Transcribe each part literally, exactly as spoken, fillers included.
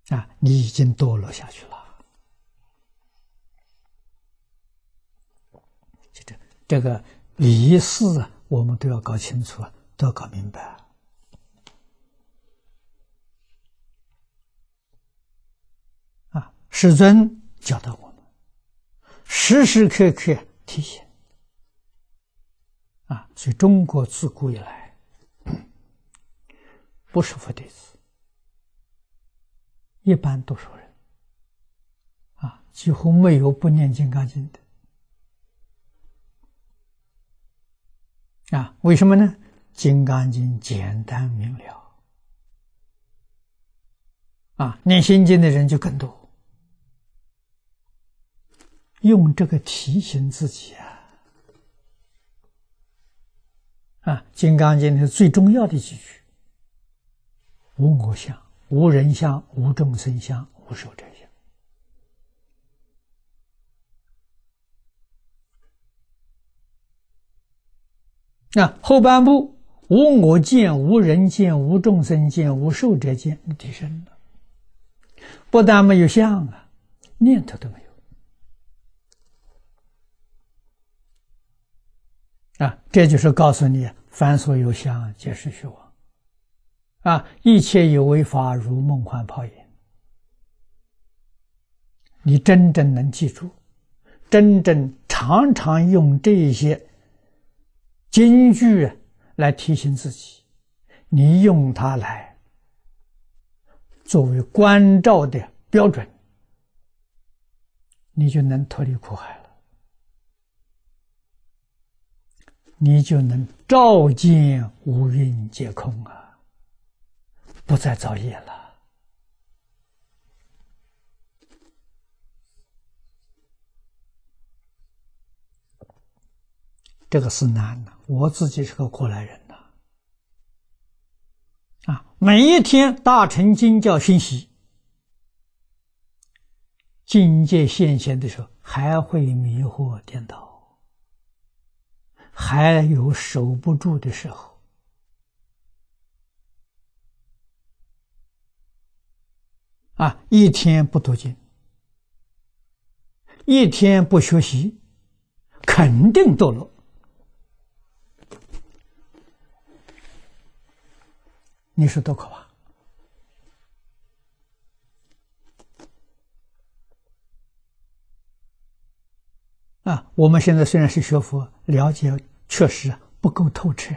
啊，你已经堕落下去了。这这个理事啊，我们都要搞清楚，都要搞明白。啊，师尊教导我们，时时刻刻提醒。啊，所以中国自古以来，不是佛弟子，一般多数人，啊，几乎没有不念金刚经的。啊，为什么呢？金刚经简单明了，啊，念心经的人就更多。用这个提醒自己啊，啊，金刚经是最重要的几句：无我相、无人相、无众生相、无寿者相。那后半部无我见、无人见、无众生见、无寿者见，提升了。不但没有相啊，念头都没有。啊，这就是告诉你，凡所有相，皆是虚妄。啊，一切有为法，如梦幻泡影。你真正能记住，真正常常用这些金句来提醒自己，你用它来作为关照的标准，你就能脱离苦海了。你就能照见五蕴皆空啊，不再造业了。这个是难的，我自己是个过来人呐。啊，每一天大乘经教熏习，境界现前的时候，还会迷惑颠倒。还有守不住的时候，啊，一天不读经，一天不学习，肯定堕落。你说多可怕！啊，我们现在虽然是学佛，了解确实不够透彻。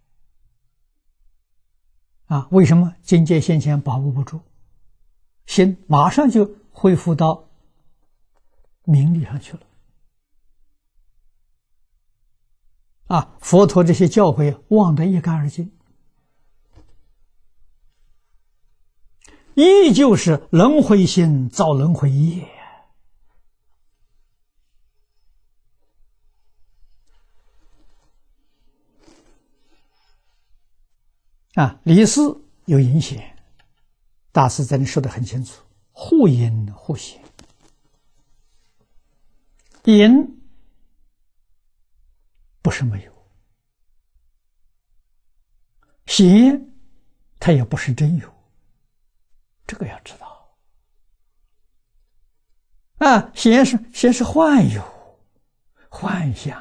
啊，为什么境界现前把握不住，心马上就恢复到名利上去了。啊，佛陀这些教诲忘得一干二净，依旧是轮回心造轮回业。啊，理事有隐显，大师在这里说得很清楚，互隐互显。隐不是没有，显它也不是真有，这个要知道。啊，显是显是幻有、幻象。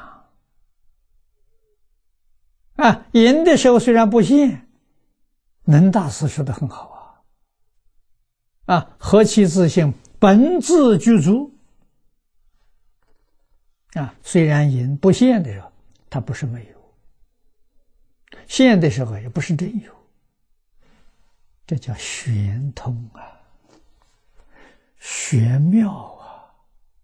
啊，隐的时候虽然不现，能大师说得很好啊！啊，何其自性，本自具足。啊，虽然隐不现的时候，它不是没有；现的时候也不是真有。这叫玄通啊，玄妙啊，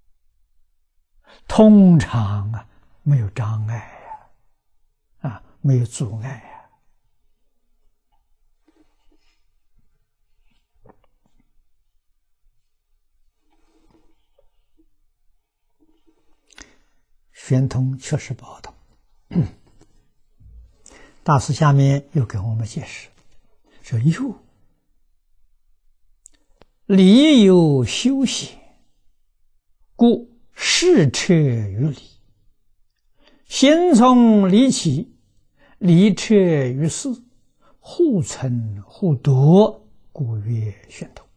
通常啊，没有障碍呀，啊，没有阻碍呀。玄通确实不好懂。大师下面又给我们解释，说又理有修显，故事彻于理；心从理起，理彻于事，互存互夺，故曰玄通。